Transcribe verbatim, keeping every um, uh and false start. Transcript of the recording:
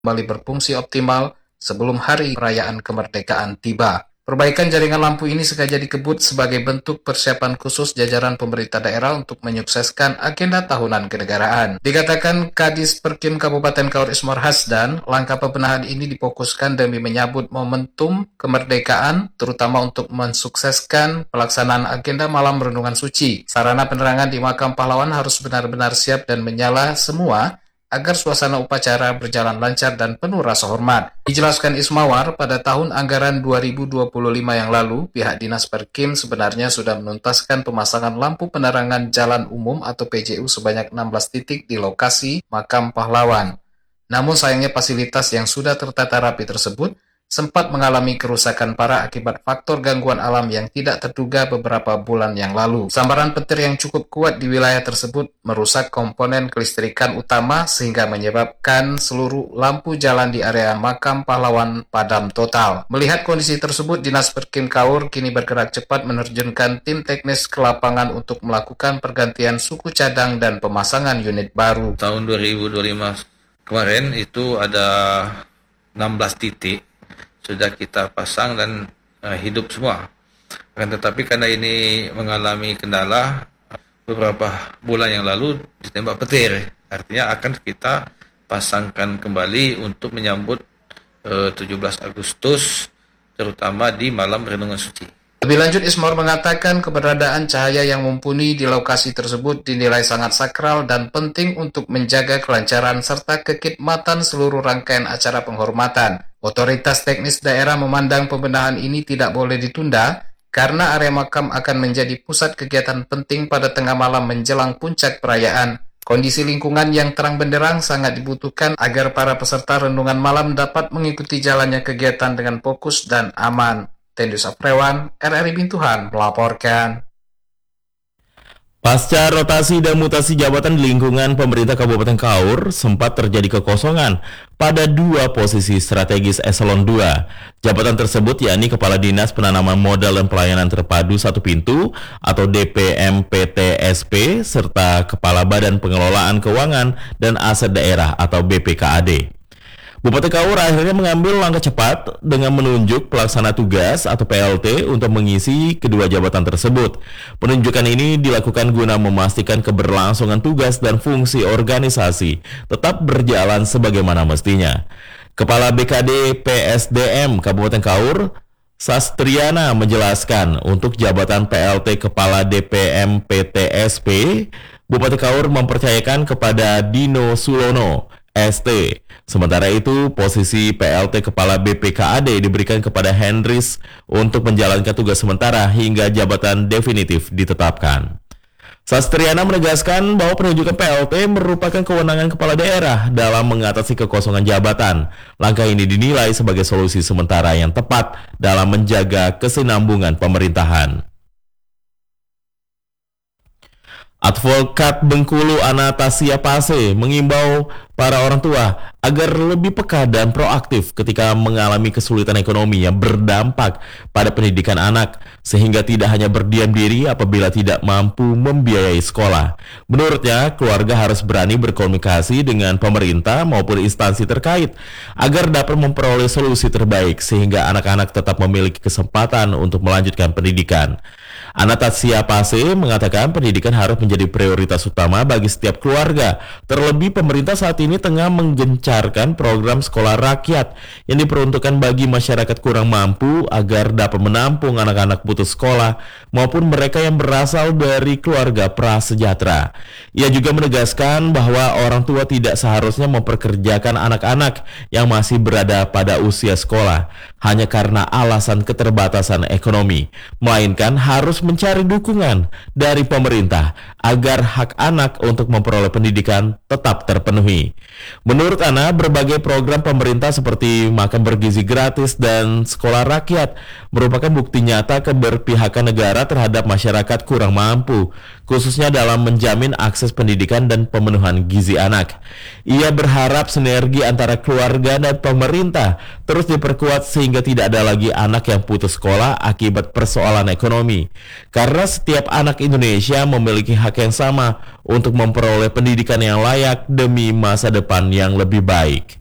kembali berfungsi optimal sebelum hari perayaan kemerdekaan tiba. Perbaikan jaringan lampu ini sengaja dikebut sebagai bentuk persiapan khusus jajaran pemerintah daerah untuk menyukseskan agenda tahunan kenegaraan. Dikatakan Kadis Perkim Kabupaten Kaur Ismor Hasdan, langkah pembenahan ini difokuskan demi menyambut momentum kemerdekaan, terutama untuk mensukseskan pelaksanaan agenda malam renungan suci. Sarana penerangan di makam pahlawan harus benar-benar siap dan menyala semua, agar suasana upacara berjalan lancar dan penuh rasa hormat. Dijelaskan Ismawar, pada tahun anggaran dua ribu dua puluh lima yang lalu, pihak Dinas Perkim sebenarnya sudah menuntaskan pemasangan lampu penerangan jalan umum atau P J U sebanyak enam belas titik di lokasi makam pahlawan. Namun sayangnya fasilitas yang sudah tertata rapi tersebut sempat mengalami kerusakan parah akibat faktor gangguan alam yang tidak terduga beberapa bulan yang lalu. Sambaran petir yang cukup kuat di wilayah tersebut merusak komponen kelistrikan utama sehingga menyebabkan seluruh lampu jalan di area makam pahlawan padam total. Melihat kondisi tersebut, Dinas Perkim Kaur kini bergerak cepat menerjunkan tim teknis ke lapangan untuk melakukan pergantian suku cadang dan pemasangan unit baru. Tahun dua ribu dua puluh lima kemarin itu ada enam belas titik sudah kita pasang dan uh, hidup semua. Akan tetapi karena ini mengalami kendala, beberapa bulan yang lalu ditembak petir. Artinya akan kita pasangkan kembali untuk menyambut uh, tujuh belas Agustus, terutama di malam renungan suci. Lebih lanjut, Ismor mengatakan keberadaan cahaya yang mumpuni di lokasi tersebut dinilai sangat sakral dan penting untuk menjaga kelancaran serta kekhidmatan seluruh rangkaian acara penghormatan. Otoritas teknis daerah memandang pembenahan ini tidak boleh ditunda karena area makam akan menjadi pusat kegiatan penting pada tengah malam menjelang puncak perayaan. Kondisi lingkungan yang terang benderang sangat dibutuhkan agar para peserta renungan malam dapat mengikuti jalannya kegiatan dengan fokus dan aman. Tendus Aprewan, R R I Bintuhan melaporkan. Pasca rotasi dan mutasi jabatan di lingkungan pemerintah Kabupaten Kaur, sempat terjadi kekosongan pada dua posisi strategis eselon dua. Jabatan tersebut yakni Kepala Dinas Penanaman Modal dan Pelayanan Terpadu Satu Pintu atau D P M P T S P, serta Kepala Badan Pengelolaan Keuangan dan Aset Daerah atau B P K A D. Bupati Kaur akhirnya mengambil langkah cepat dengan menunjuk pelaksana tugas atau P L T untuk mengisi kedua jabatan tersebut. Penunjukan ini dilakukan guna memastikan keberlangsungan tugas dan fungsi organisasi tetap berjalan sebagaimana mestinya. Kepala B K D P S D M Kabupaten Kaur, Sastriana, menjelaskan untuk jabatan P L T Kepala D P M P T S P, Bupati Kaur mempercayakan kepada Dino Sulono, S T. Sementara itu, posisi P L T Kepala B P K A D diberikan kepada Hendris untuk menjalankan tugas sementara hingga jabatan definitif ditetapkan. Sastriana menegaskan bahwa penunjukan P L T merupakan kewenangan kepala daerah dalam mengatasi kekosongan jabatan. Langkah ini dinilai sebagai solusi sementara yang tepat dalam menjaga kesinambungan pemerintahan. Advokat Bengkulu Anastasia Pase mengimbau para orang tua agar lebih peka dan proaktif ketika mengalami kesulitan ekonomi yang berdampak pada pendidikan anak, sehingga tidak hanya berdiam diri apabila tidak mampu membiayai sekolah. Menurutnya, keluarga harus berani berkomunikasi dengan pemerintah maupun instansi terkait agar dapat memperoleh solusi terbaik sehingga anak-anak tetap memiliki kesempatan untuk melanjutkan pendidikan. Anastasia Pase mengatakan pendidikan harus menjadi prioritas utama bagi setiap keluarga. Terlebih pemerintah saat ini tengah menggencarkan program sekolah rakyat yang diperuntukkan bagi masyarakat kurang mampu agar dapat menampung anak-anak putus sekolah maupun mereka yang berasal dari keluarga prasejahtera. Ia juga menegaskan bahwa orang tua tidak seharusnya memperkerjakan anak-anak yang masih berada pada usia sekolah hanya karena alasan keterbatasan ekonomi, melainkan harus mencari dukungan dari pemerintah agar hak anak untuk memperoleh pendidikan tetap terpenuhi. Menurut Ana, berbagai program pemerintah seperti makan bergizi gratis dan sekolah rakyat merupakan bukti nyata keberpihakan negara terhadap masyarakat kurang mampu, khususnya dalam menjamin akses pendidikan dan pemenuhan gizi anak. Ia berharap sinergi antara keluarga dan pemerintah terus diperkuat sehingga tidak ada lagi anak yang putus sekolah akibat persoalan ekonomi. Karena setiap anak Indonesia memiliki hak yang sama untuk memperoleh pendidikan yang layak demi masa depan yang lebih baik.